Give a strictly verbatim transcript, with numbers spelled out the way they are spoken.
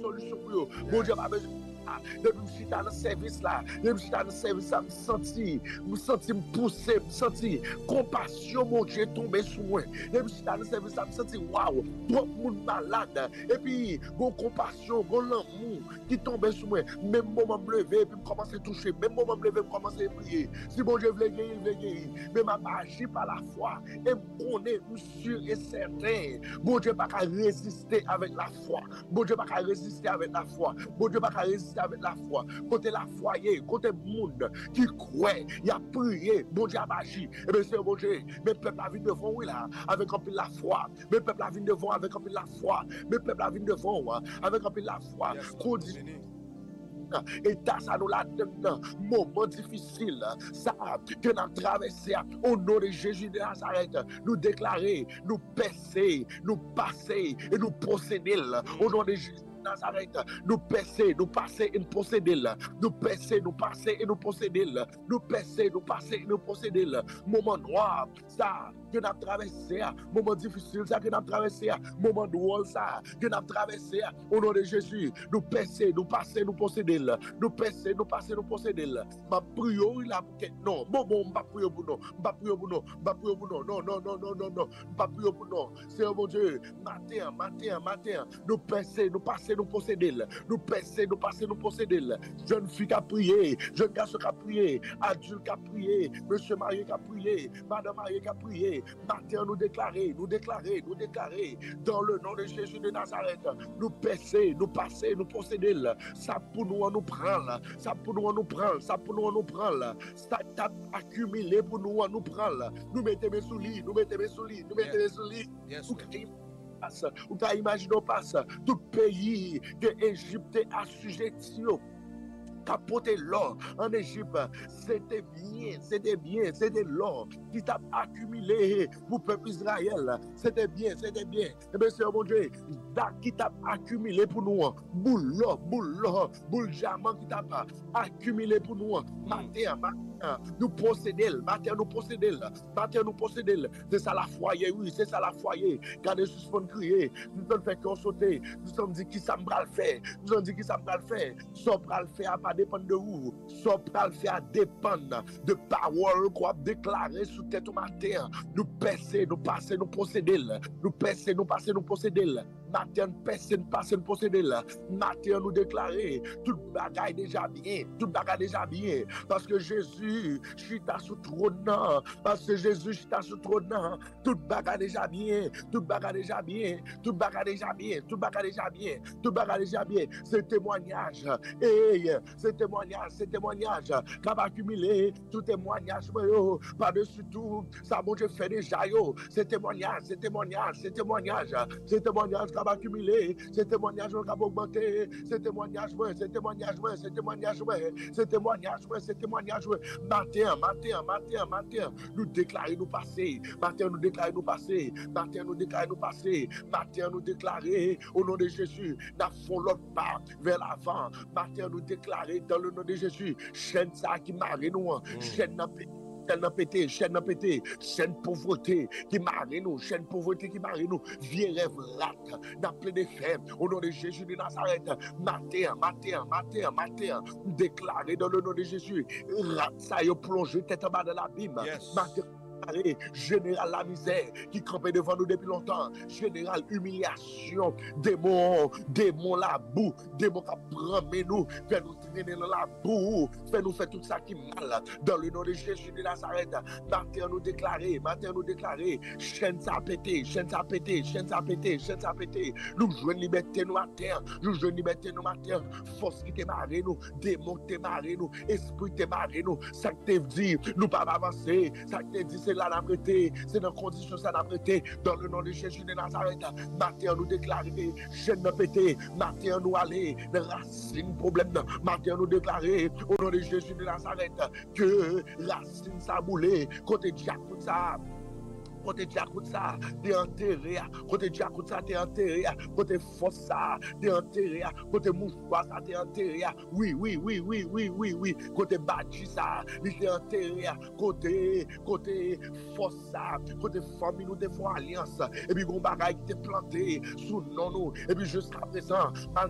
solution pour eux. Bon Dieu, pas besoin. Depuis que je suis dans le service là, depuis que je suis dans le service là, je me sens, je me sens me pousser, je me sens compassion, mon Dieu, tomber sur moi. Depuis que je suis dans le service là, je me sens waouh, trop de monde malade. Et puis, bon compassion, bon l'amour qui tombe sur moi. Même moment me lever, puis me commencer à toucher, même moment me lever, me commencer à prier. Si bon Dieu veut guérir, il veut guérir. Mais ma agit par la foi. Et me connaît, sûr et certain. Bon Dieu, pas qu'à résister avec la foi. Bon Dieu, pas qu'à résister avec la foi. Bon Dieu, pas qu'à résister avec la foi. Côté la foyer, côté monde qui croit, il a prié, bon Dieu a agi. Et bien c'est bon Dieu, mais peuple a vu devant, oui là, avec un peu la foi. Mais peuple a vu devant avec un peu la foi. Mais peuple a vu devant avec un peu la foi. Et dans ça, nous là-dedans, moment difficile, ça, que nous avons traversé, au nom de Jésus de Nazareth, nous déclarer, nous percer, nous passer et nous procéder, au nom de Jésus. Nazareth, nous percer, nous passer et nous posséder, nous percer, nous passer et nous posséder, nous percer, nous passer et nous posséder. Moment noir, ça, que nous avons traversé, moment difficile, ça, que nous avons traversé, moment drôle, ça, que nous avons traversé, au nom de Jésus, nous percer, nous passer, nous posséder, nous percer, nous passer, nous posséder. Ma prière, là, non, bon, bon, je ne vais pas prier pour nous, je ne vais pas prier pour nous, je ne vais pas prier pour nous, non, non, non, non, non, non, je ne vais pas prier pour nous, c'est mon Dieu, matin, matin, matin, nous percer, nous passer, nous posséder, nous percer, nous passer, nous posséder. Jeune fille qui a prié, jeune garçon qui a prié, adulte qui a prié, monsieur marié qui a prié, madame mariée qui a prié, matin nous déclarer, nous déclarer, nous déclarer, dans le nom de Jésus de Nazareth, nous percer, nous passer, nous posséder. Ça pour nous, on nous prend, ça pour nous, on nous prend, ça pour nous, on nous prend, ça t'a accumulé pour nous, on nous prend. Nous mettons mes sous lit, nous mettons mes sous lit, nous mettons mes sous lit. Ou t'as imaginé pas ça, tout pays que l'Égypte a assujetti capoter l'or en Égypte, c'était bien, c'était bien, c'était l'or qui t'a accumulé pour le peuple Israël, c'était bien, c'était bien. Et bien c'est mon Dieu, qui t'a accumulé pour nous, boule l'or, boule l'or, boule diamant qui t'a accumulé pour nous, matin, matin, nous posséder, matin nous posséder, matin nous posséder, c'est ça la foyer, oui, c'est ça la foyer, quand les suspens crier, nous sommes fait qu'on sauter, nous sommes dit qui ça me va le faire, nous sommes dit qui ça me va le faire, ça va le faire à pas dépendre de où, ça va le faire à dépendre de paroles qu'on a déclarées sous tête au matin, nous percer, nous passer, nous posséder, nous percer, nous passer, nous posséder. Matin, personne passe nous posséder là. Matin, nous déclarer tout bagaille déjà bien, tout bagaille déjà bien. Parce que Jésus, chita sous trône, parce que Jésus, chita sous trône, tout bagaille déjà bien, tout bagaille déjà bien, tout bagaille déjà bien, tout bagaille déjà bien, tout bagaille déjà bien. Ce témoignage, et ce témoignage, ce témoignage, qu'a accumulé, tout témoignage, par-dessus tout, ça bon Dieu fait déjà, yo, ce témoignage, ce témoignage, ce témoignage, ce témoignage, va accumuler, ce témoignage va augmenter, ce témoignage, ce témoignage, ce témoignage, ce témoignage, ce témoignage, matin, matin, matin, matin, nous déclarer nous passer, matin nous déclarer nous passer, matin nous déclarer nous passer, matin nous déclarer au nom de Jésus, nous faisons l'autre pas vers l'avant, matin nous déclarer dans le nom de Jésus, chaîne ça qui marre nous, chaîne n'a chaîne n'a pété, chaîne n'a pété, chaîne pauvreté qui marre nous, chaîne pauvreté qui marre nous, vieux rêve rate, n'a plein de faibles, au nom de Jésus de Nazareth, matin, matin, matin, matin, déclaré dans le nom de Jésus, rate ça, y a plongé tête en bas de l'abîme, matin. Général la misère qui campait devant nous depuis longtemps, général humiliation, démon, démon la boue, démon qui prend nous, fait nous traîner dans la boue, fait nous faire tout ça qui mal, dans le nom de Jésus de Nazareth, matin nous déclarer, matin nous déclarer, chaîne ça pété, chaîne ça pété, chaîne ça pété, chaîne ça pété, nous jouons liberté nous matin, nous jouons liberté nous matin, force qui t'est marré nous, démon t'est marré nous, esprit t'est marré nous, ça que t'es dit, nous pas avancer, ça que t'es dit, c'est là n'a prêté, c'est dans condition ça n'a prêté, dans le nom de Jésus de Nazareth, matin nous déclarer, chaîne n'a pété, matin nous aller, les racines problème, matin nous déclarer, au nom de Jésus de Nazareth, que racine ça boulé, côté diable ça. Côté diacoute ça, t'es enterré, côté diacoute ça, t'es enterré, côté force ça, t'es enterré, côté mouchoir ça, t'es enterré, oui, oui, oui, oui, oui, oui, oui, côté bâti ça, il t'est enterré, côté, côté force ça, côté famille nous devons alliance, et puis gon bagaille qui t'est planté sous non nous, et puis jusqu'à présent,